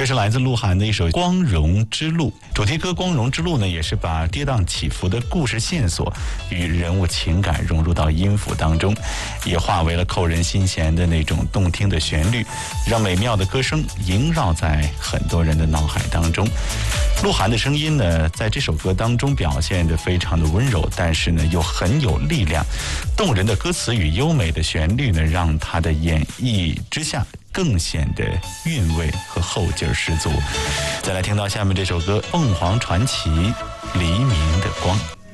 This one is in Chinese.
是来自鹿晗的一首《光荣之路》。主题歌《光荣之路》呢，也是把跌宕起伏的故事线索与人物情感融入到音符当中，也化为了扣人心弦的那种动听的旋律，让美妙的歌声萦绕在很多人的脑海当中。鹿晗的声音呢，在这首歌当中表现得非常的温柔，但是呢又很有力量。动人的歌词与优美的旋律呢，让他的演绎之下更显得韵味和后劲十足。再来听到下面这首歌《凤凰传奇》，黎明的光。